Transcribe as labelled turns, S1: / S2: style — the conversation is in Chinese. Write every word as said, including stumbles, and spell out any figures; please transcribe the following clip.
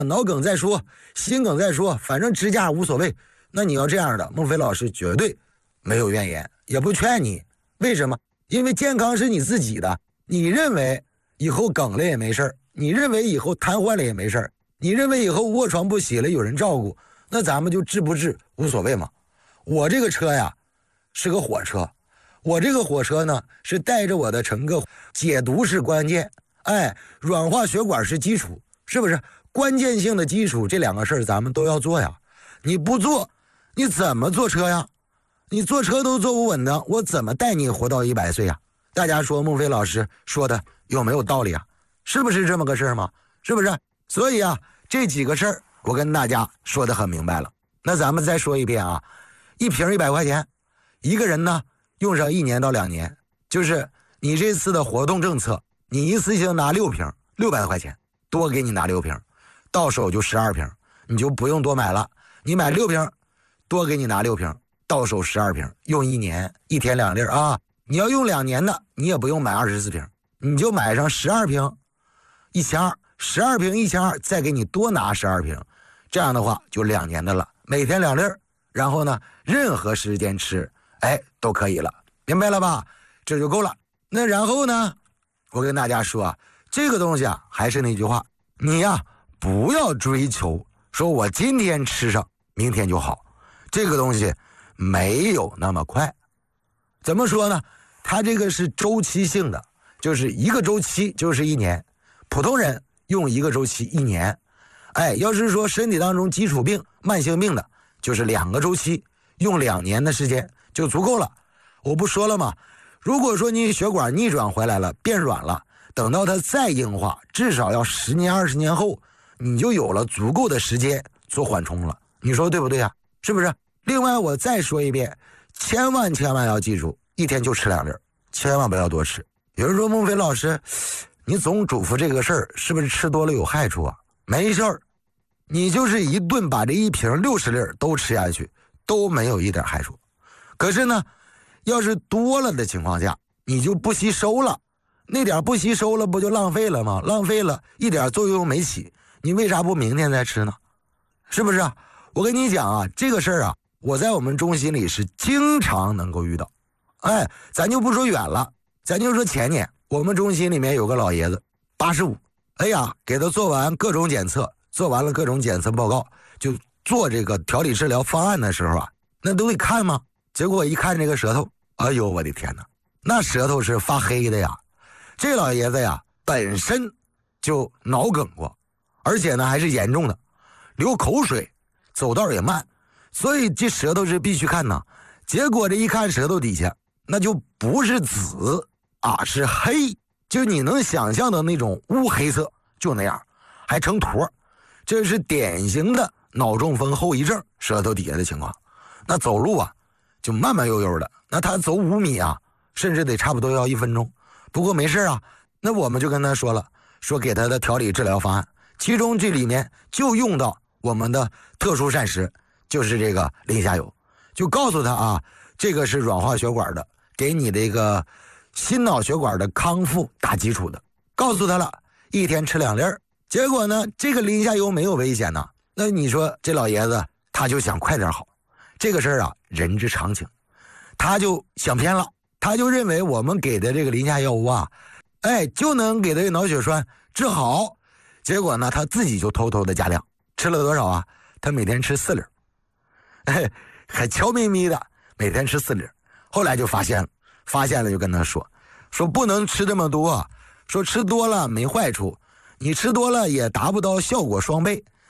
S1: 脑梗再说，心梗再说，反正支架无所谓。那你要这样的，孟非老师绝对没有怨言，也不劝你。为什么？因为健康是你自己的，你认为以后梗了也没事儿，你认为以后瘫痪了也没事儿，你认为以后卧床不起了有人照顾，那咱们就治不治无所谓嘛。我这个车呀是个火车，我这个火车呢是带着我的乘客，解毒是关键，哎，软化血管是基础，是不是？关键性的基础这两个事儿咱们都要做呀。你不做你怎么坐车呀？你坐车都坐不稳的，我怎么带你活到一百岁呀？大家说孟非老师说的有没有道理啊？是不是这么个事儿吗？是不是？所以啊，这几个事儿我跟大家说的很明白了。那咱们再说一遍啊，一瓶一百块钱，一个人呢用上一年到两年，就是你这次的活动政策，你一次性拿六瓶，六百块钱，多给你拿六瓶，到手就十二瓶，你就不用多买了。你买六瓶，多给你拿六瓶，到手十二瓶，用一年，一天两粒啊。你要用两年的，你也不用买二十四瓶，你就买上十二瓶，一千二，十二瓶一千二，再给你多拿十二瓶，这样的话就两年的了，每天两粒，然后呢，任何时间吃，哎，都可以了，明白了吧？这就够了。那然后呢，我跟大家说啊，这个东西啊，还是那句话，你呀、啊，不要追求说我今天吃上，明天就好，这个东西没有那么快。怎么说呢？它这个是周期性的，就是一个周期就是一年，普通人用一个周期一年，哎，要是说身体当中基础病、慢性病的，就是两个周期，用两年的时间就足够了。我不说了吗？如果说你血管逆转回来了，变软了，等到它再硬化，至少要十年、二十年后，你就有了足够的时间做缓冲了。你说对不对啊？是不是？另外，我再说一遍，千万千万要记住，一天就吃两粒，千万不要多吃。有人说孟非老师，你总嘱咐这个事儿，是不是吃多了有害处啊？没事儿，你就是一顿把这一瓶六十粒都吃下去，都没有一点害处。可是呢，要是多了的情况下，你就不吸收了，那点不吸收了，不就浪费了吗？浪费了，一点作用没起，你为啥不明天再吃呢？是不是啊？我跟你讲啊，这个事儿啊，我在我们中心里是经常能够遇到。哎，咱就不说远了，咱就说前年我们中心里面有个老爷子八十五，哎呀，给他做完各种检测，做完了各种检测报告，就做这个调理治疗方案的时候啊，那都得看吗？结果一看这个舌头，哎呦我的天哪，那舌头是发黑的呀。这老爷子呀本身就脑梗过，而且呢还是严重的，流口水，走道也慢，所以这舌头是必须看呐。结果这一看舌头底下，那就不是紫啊，是黑，就你能想象的那种乌黑色，就那样，还成坨，这是典型的脑中风后遗症，舌头底下的情况。那走路啊就慢慢悠悠的，那他走五米啊，甚至得差不多要一分钟。不过没事啊，那我们就跟他说了，说给他的调理治疗方案，其中这里面就用到我们的特殊膳食，就是这个磷虾油，就告诉他啊，这个是软化血管的，给你的一个心脑血管的康复打基础的，告诉他了，一天吃两粒儿。结果呢，这个磷虾油没有危险呢，那你说这老爷子他就想快点好，这个事儿啊，人之常情，他就想偏了，他就认为我们给的这个磷虾药物啊，哎，就能给他脑血栓治好。结果呢，他自己就偷偷的加量，吃了多少啊？他每天吃四粒，哎，还悄咪咪的每天吃四粒。后来就发现了，发现了就跟他说，说不能吃这么多，说吃多了没坏处，你吃多了也达不到效果双倍，